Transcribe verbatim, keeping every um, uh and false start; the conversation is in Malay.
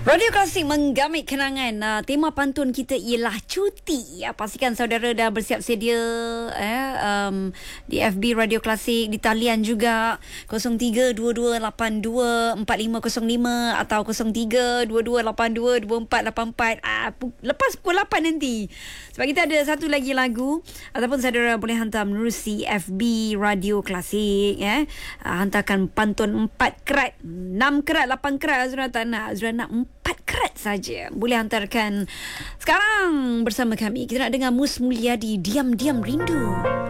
Radio Klasik menggamit kenangan. Uh, tema pantun kita ialah cuti. Ya, pastikan saudara dah bersiap sedia eh, um, di F B Radio Klasik, di talian juga kosong tiga dua dua lapan dua empat lima kosong lima atau kosong tiga dua dua lapan dua dua empat lapan empat. Uh, lepas pukul lapan nanti. Sebab kita ada satu lagi lagu, ataupun saudara boleh hantar menerusi F B Radio Klasik. Eh. Uh, hantarkan pantun empat kerat, enam kerat, lapan kerat. Azura tak nak. Azura nak empat kerat saja. Boleh hantarkan sekarang bersama kami. Kita nak dengar Mus Mulyadi, Diam-Diam Rindu.